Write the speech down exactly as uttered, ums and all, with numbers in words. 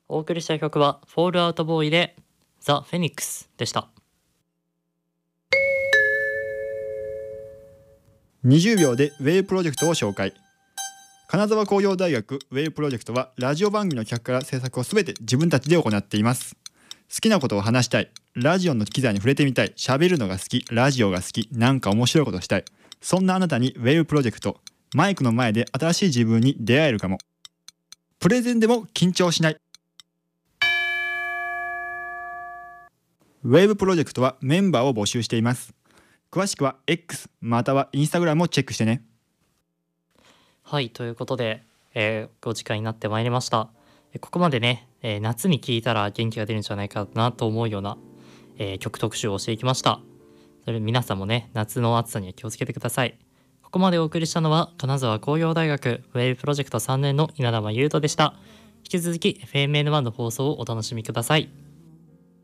お送りした曲はフォールアウトボーイでザ・フェニックスでした。 にじゅうびょうでウェイプロジェクトを紹介。金沢工業大学ウェイプロジェクトはラジオ番組の企画から制作をすべて自分たちで行っています。好きなことを話したい、ラジオの機材に触れてみたい、喋るのが好き、ラジオが好き、なんか面白いことしたい、そんなあなたにウェイプロジェクト、マイクの前で新しい自分に出会えるかも。プレゼンでも緊張しない。ウェーブプロジェクトはメンバーを募集しています。詳しくは X または Instagram をチェックしてね。 はい、ということで、えー、お時間になってまいりました。ここまでね、えー、夏に聴いたら元気が出るんじゃないかなと思うような、えー、曲特集をしていきました。それ皆さんもね、夏の暑さには気をつけてください。ここまでお送りしたのは金沢工業大学ウェーブプロジェクトさんねんの稲田真優斗でした。引き続き エフエムエヌワン の放送をお楽しみください。